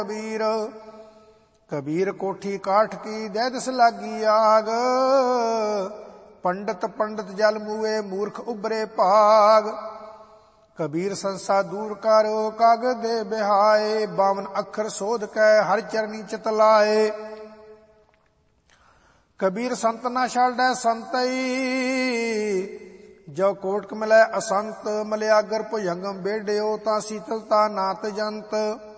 कबीर। कबीर कोठी काठ की दे दिस लागी आग, पंडित पंडित जल मुए मूर्ख उबरे भाग। कबीर संसा दूर करो कागज दे बिहाए, 52 अखर सोध कै हर चरनी चित लाए। कबीर संत न छाड़ै संतई, जो कोटक मिलै असंत। मलयागर भुजंगम बेड़ियो तां शीतलता नात जंत।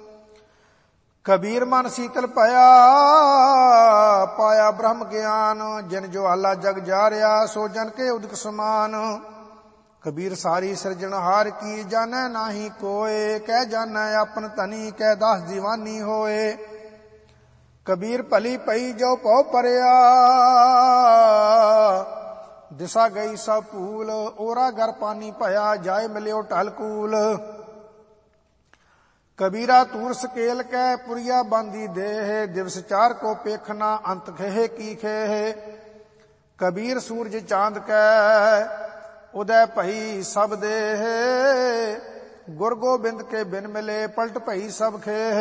कबीर मन शीतल पया पाया ब्रह्म ज्ञान, जिन जो आला जग जारिया सो जन के उदक समान। कबीर सारी सिरजनहार की जानै नाही कोय, कह जानै अपन धनी कह दास दीवानी होए। कबीर भली पई जो पौ परया, दिशा गई सब भूल। ओरा घर पानी भया जाए मिलियो ढलकूल। कबीरा तूर सकेल कै पुरिया बांदी देह, दिवस चार को पेखना अंत खेहे की खेह। कबीर सूरज चांद कै उदय भई सब देह, गुर गोबिंद के बिन मिले पलट भई सब खेह।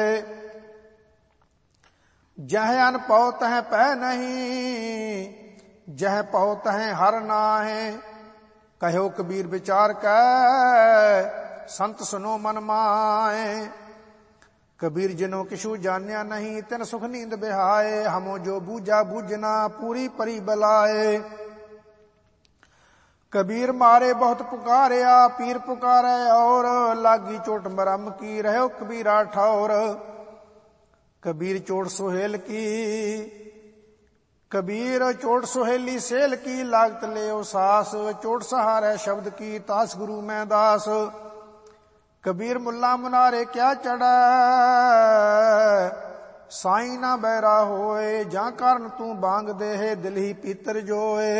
जह अन पौ तह पह नहीं, जह पौ तह हर नाहे। कहो कबीर विचार कै संत सुनो मन माए। कबीर जिनो किशु जान्या नहीं, तिन सुख नींद बिहाए। हमो जो बूझा बूझना पूरी परी बलाए। कबीर मारे बहुत पुकारिया पीर पुकारे और, लागी चोट मरम की रहो कबीरा ठौर। कबीर चोट सुहेल की, कबीर चोट सुहेली सेल की, लागत ले सास। चोट सहारे शब्द की तास गुरु में दास। कबीर मुल्ला मुनारे क्या चढ़ै, साई ना बैरा होए। जा कारण तू बांग दे दिल ही पीतर जोए।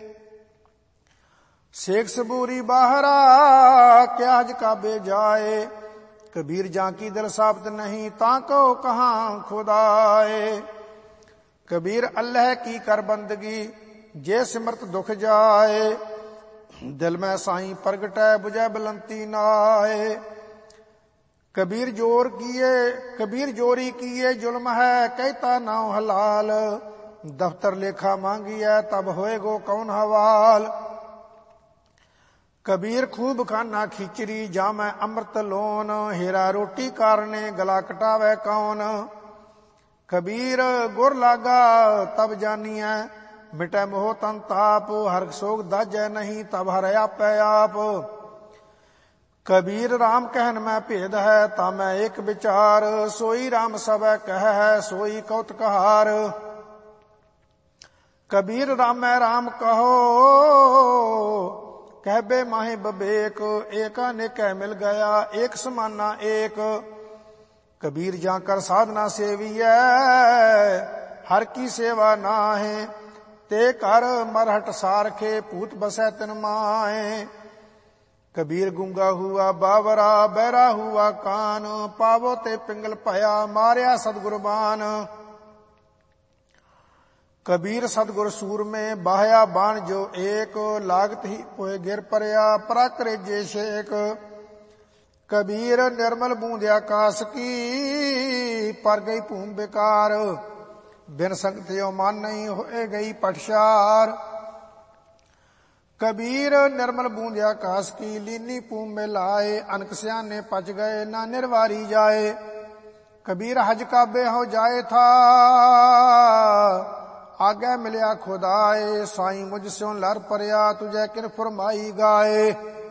शेख सबूरी बाहरा क्या हज काबे जाए। कबीर जाकी दिल साबित नहीं ताको कहाँ खुदाए। कबीर अल्लाह की कर बंदगी जे सिमरत दुख जाए। दिल में साईं प्रगटै बुझै बुलंती नाए। कबीर जोरी किए जुल्म है कहता नाउ हलाल। दफ्तर लेखा मांगिए तब होएगो कौन हवाल। कबीर खूब खाना खिचड़ी जामै अमृत लोन। हेरा रोटी कारणे गला कटावे कौन। कबीर गुर लागा तब जानिए मिटै मोह तन ताप। हर सोग दाजै नहीं तब हर आपै आप। कबीर राम कहन में भेद है तामै एक विचार। सोई राम सबै कह है सोई कौतक हार। कबीर रामै राम कहो कहबे माहे बबेक। एका नेकै मिल गया एक समाना एक। कबीर जाकर साधना सेवियै हर की सेवा नाहे। ते कर मरहट सारखे पूत बसै तिन माहे। कबीर गूंगा हुआ बावरा बहरा हुआ कान। पावो ते पिंगल भया मारिया सतगुरबान। कबीर सतगुर सूर में बाहया बाण जो एक। लागत ही पोए गिर परया परा करे जे शेक। कबीर निर्मल बूंद आकाश की पर गई भूम बेकार। बिन संगत यो मान नहीं होए गई पटशार। कबीर निर्मल बूंद आकाश की लीनी भूम में लाए। अनक स्याने पच गए ना निर्वारी जाए। कबीर हज काबे हो जाए था आगे मिलिया खुदाए। साईं मुझ स्यों लर परया तुझे किन फरमाई गाए।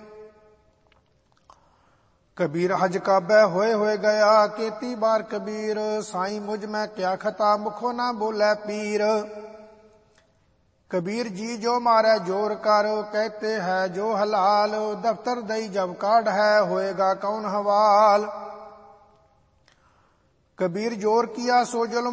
कबीर हज काबे होए गया केती बार कबीर। साईं मुझ में क्या खता मुखो ना बोले पीर। कबीर जी जो मारे जोर कर कहते हैं जो हलाल। दफ्तर दई जब काढ़ है होएगा कौन हवाल। कबीर जोर किया सो जुल्म